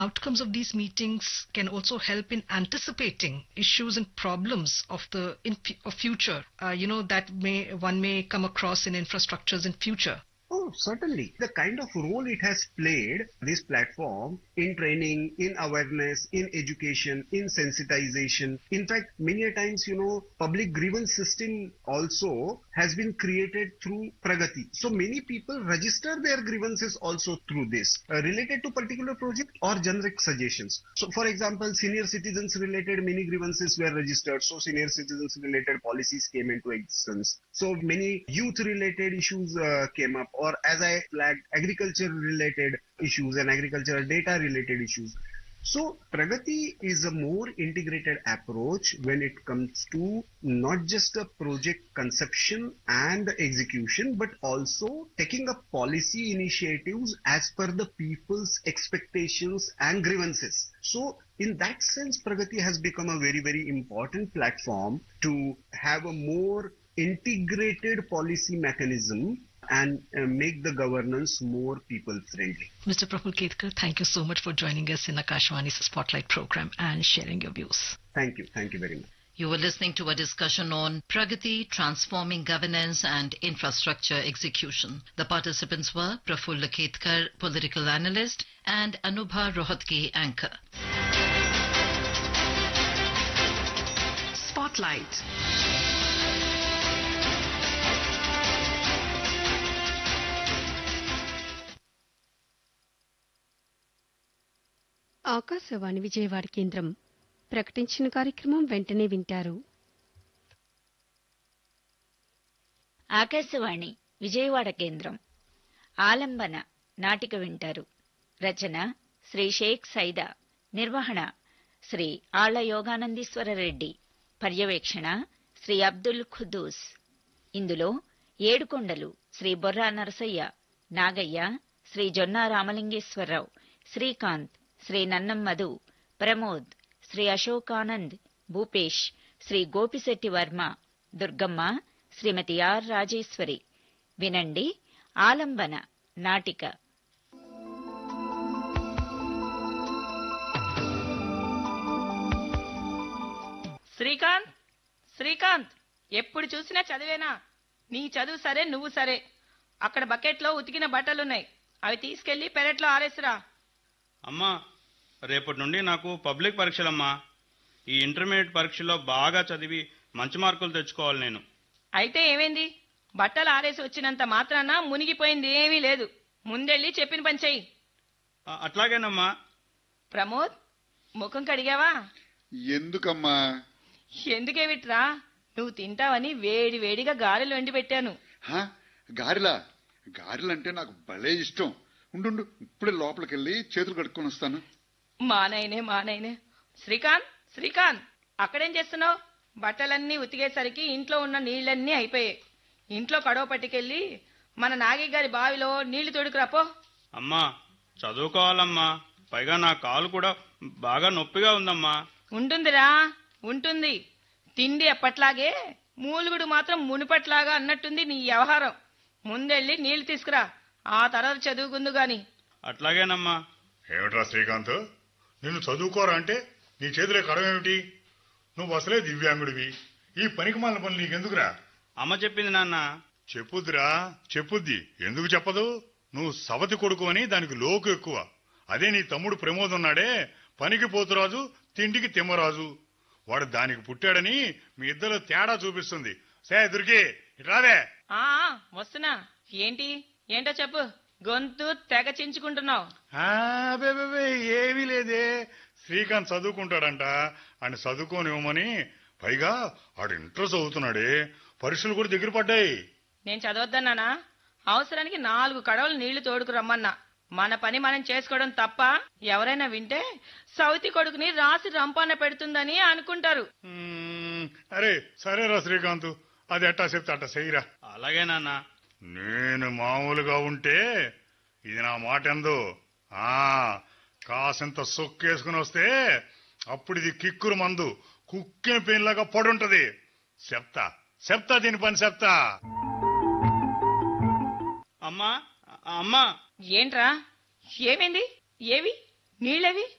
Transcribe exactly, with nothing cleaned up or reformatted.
Outcomes of these meetings can also help in anticipating issues and problems of the in of future, uh, you know, that may one may come across in infrastructures in future. Oh, certainly. The kind of role it has played, this platform, in training, in awareness, in education, in sensitization. In fact, many a times, you know, public grievance system also has been created through Pragati. So many people register their grievances also through this, uh, related to particular project or generic suggestions. So for example, senior citizens related many grievances were registered. So senior citizens related policies came into existence. So many youth related issues uh, came up, or as I flagged, agriculture related issues and agricultural data related issues. So Pragati is a more integrated approach when it comes to not just a project conception and execution, but also taking up policy initiatives as per the people's expectations and grievances. So in that sense, Pragati has become a very, very important platform to have a more integrated policy mechanism and uh, make the governance more people-friendly. Mister Praful Ketkar, thank you so much for joining us in Akashvani's Spotlight program and sharing your views. Thank you. Thank you very much. You were listening to a discussion on Pragati, Transforming Governance and Infrastructure Execution. The participants were Prafulla Ketkar, Political Analyst, and Anubha Rohatgi, Anchor. Spotlight. Akashvani Vijayawada కేంద్రం ప్రకటించిన కార్యక్రమం వెంటనే వింటారు. ఆకాశవాణి విజయవాడ కేంద్రం ఆలంబన నాటిక వింటారు. రచన శ్రీ షేక్ సైదా. నిర్వహణ శ్రీ ఆళ్ల యోగానందీశ్వర రెడ్డి. పర్యవేక్షణ శ్రీ అబ్దుల్ ఖుద్దూస్. ఇందులో ఏడుకొండలు శ్రీ బొర్రా నరసయ్య, నాగయ్య శ్రీ జొన్నా రామలింగేశ్వరరావు, శ్రీకాంత్ శ్రీ నన్నం మధు, ప్రమోద్ శ్రీ అశోకానంద్, భూపేష్ శ్రీ గోపిశెట్టి వర్మ, దుర్గమ్మ శ్రీమతి ఆర్ రాజేశ్వరి. వినండి ఆలంబన నాటిక. శ్రీకాంత్, శ్రీకాంత్, ఎప్పుడు చూసినా చదివేనా? నీ చదువు సరే, నువ్వు సరే. అక్కడ బకెట్లో ఉతికిన బట్టలున్నాయి, అవి తీసుకెళ్లి పెరట్లో ఆరేసిరా. అమ్మా, రేపటి నుండి నాకు పబ్లిక్ పరీక్షలమ్మా. ఈ ఇంటర్మీడియట్ పరీక్షలో బాగా చదివి మంచి మార్కులు తెచ్చుకోవాలి నేను. అయితే ఏమైంది? బట్టలు ఆరేసి వచ్చినంత మాత్రాన మునిగిపోయింది ఏమీ లేదు. ముందెళ్ళి చెప్పిన పని చెయ్యి. అట్లాగేనమ్మా. ప్రమోద్, ముఖం కడిగావా? ఎందుకమ్మా? ఎందుకేమిట్రా, నువ్వు తింటావని వేడి వేడిగా గారెలు వండి పెట్టాను. గారెలా? గారెలంటే నాకు భలే ఇష్టం. ఉండు, ఇప్పుడే లోపలికెళ్ళి చేతులు కడుక్కొని వస్తాను. మానైనే మానైనే. శ్రీకాంత్, శ్రీకాంత్, అక్కడేం చేస్తున్నావు? బట్టలన్నీ ఉతికేసరికి ఇంట్లో ఉన్న నీళ్ళన్నీ అయిపోయాయి. ఇంట్లో కడవ పట్టుకెళ్ళి మన నాగి గారి బావిలో నీళ్లు తోడుకురాపో. అమ్మా, చదువుకోవాలమ్మా. పైగా నా కాలు కూడా బాగా నొప్పిగా ఉందమ్మా. ఉంటుందిరా, ఉంటుంది. తిండి ఎప్పట్లాగే, మూలుగుడు మాత్రం మునుపట్లాగా అన్నట్టుంది నీ వ్యవహారం. ముందెళ్ళి నీళ్లు తీసుకురా, ఆ తర్వాత చదువుకుందు గాని. అట్లాగేనమ్మా. ఏమిట్రా శ్రీకాంత్, నిన్ను చదువుకోరా అంటే నీ చేతిలో కడమేమిటి? నువ్వు అసలే దివ్యాంగుడివి. ఈ పనికి మాలిన పనులు నీకెందుకురా? అమ్మ చెప్పింది నాన్న. చెప్పుద్దిరా, చెప్పుద్ది. ఎందుకు చెప్పదు? నువ్వు సవతి కొడుకు అని దానికి లోకు ఎక్కువ. అదే నీ తమ్ముడు ప్రమోద్ ఉన్నాడే, పనికి పోతురాజు, తిండికి తిమ్మరాజు. వాడు దానికి పుట్టాడని మీ ఇద్దరు తేడా చూపిస్తుంది. సే దుర్గి, ఇట్లాదే. ఆ వస్తున్నా. ఏంటి ఏంటో చెప్పు. గొంతు తెగ చించుకుంటున్నావు. ఏమీ లేదే. శ్రీకాంత్ చదువుకుంటాడంట, ఆయన చదువుకోనివ్వమని. పైగా ఆడు ఇంట్రెస్ట్ చదువుతున్నాడే, పరీక్షలు కూడా దగ్గర పడ్డాయి. నేను చదవద్దన్నానా? అవసరానికి నాలుగు కడవలు నీళ్లు తోడుకు రమ్మన్నా. మన పని మనం చేసుకోవడం తప్ప ఎవరైనా వింటే సౌతి కొడుకుని రాసి రంపాన పెడుతుందని అనుకుంటారు. అరే సరేరా శ్రీకాంత్, అది ఎట్టా చెప్తా అట్టా చెయ్యిరా. అలాగే నాన్న. నేను మామూలుగా ఉంటే ఇది నా మాట ఎందు. ఆ కాసింత సొక్కేసుకుని వస్తే అప్పుడు ఇది కిక్కురు మందు కుక్కిన పెయిన్లాగా పడుంటది. చెప్తా చెప్తా దీని పని చెప్తా. అమ్మా, అమ్మా. ఏంట్రా, ఏమైంది? ఏవి నీళ్ళవి